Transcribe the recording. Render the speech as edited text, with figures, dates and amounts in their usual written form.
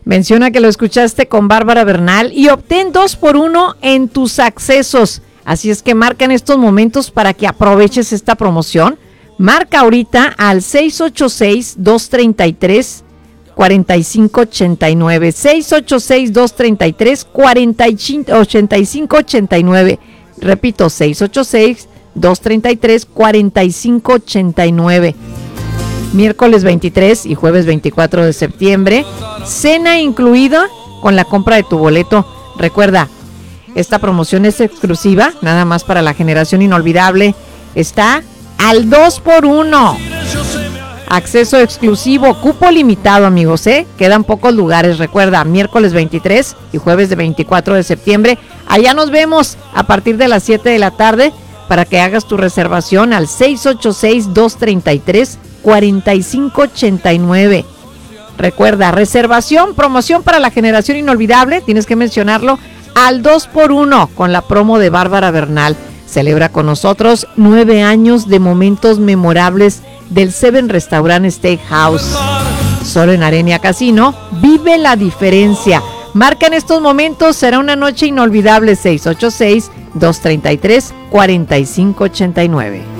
Menciona que lo escuchaste con Bárbara Bernal y obtén 2x1 en tus accesos. Así es que marca en estos momentos para que aproveches esta promoción. Marca ahorita al 686-233-4589. 686-233-4589. Repito, 686-233-4589. Miércoles 23 y jueves 24 de septiembre. Cena incluida con la compra de tu boleto. Recuerda, esta promoción es exclusiva, nada más para la generación inolvidable. Está al 2x1. Acceso exclusivo, cupo limitado, amigos, Quedan pocos lugares. Recuerda, miércoles 23 y jueves de 24 de septiembre. Allá nos vemos a partir de las 7 de la tarde para que hagas tu reservación al 686-233-4589. Recuerda, reservación, promoción para la generación inolvidable. Tienes que mencionarlo al 2x1 con la promo de Bárbara Bernal. Celebra con nosotros 9 años de momentos memorables del Seven Restaurant Steakhouse. Solo en Arenia Casino, vive la diferencia. Marca en estos momentos, será una noche inolvidable. 686-233-4589.